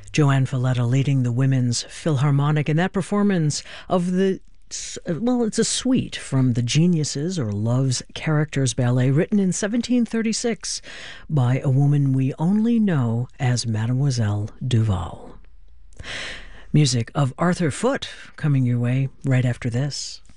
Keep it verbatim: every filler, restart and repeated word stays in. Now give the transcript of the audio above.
Joanne Falletta leading the Women's Philharmonic in that performance of the well, it's a suite from The Geniuses, or Love's Characters Ballet, written in seventeen thirty-six by a woman we only know as Mademoiselle Duval. Music of Arthur Foote coming your way right after this.